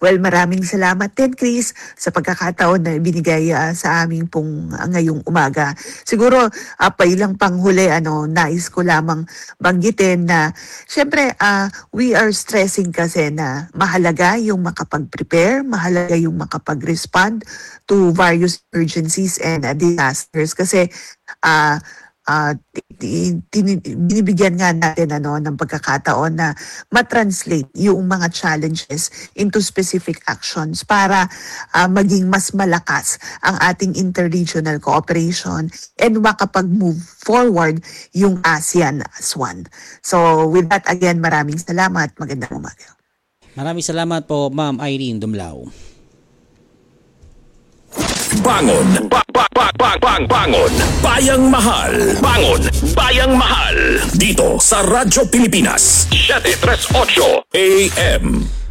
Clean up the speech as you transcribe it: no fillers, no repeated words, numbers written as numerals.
Well, maraming salamat din, Chris, sa pagkakataon na binigay sa aming pong ngayong umaga. Siguro, ilang panghuli, nais ko lamang banggitin na, syempre, we are stressing kasi na mahalaga yung makapag-prepare, mahalaga yung makapag-respond to various emergencies and disasters. Kasi, binibigyan nga natin ng pagkakataon na matranslate yung mga challenges into specific actions para maging mas malakas ang ating interregional cooperation and makapag-move forward yung ASEAN as one. So with that, again, maraming salamat. Magandang umaga. Maraming salamat po, Ma'am Irene Dumlao. Bangon! Bangon! Bayang Mahal! Bangon! Bayang Mahal! Dito sa Radyo Pilipinas 738 AM.